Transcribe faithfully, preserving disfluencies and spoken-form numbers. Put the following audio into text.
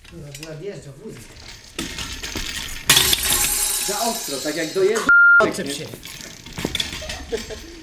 Nadjeżdża wózek. Za ostro, tak jak dojeżdża. Odczep się.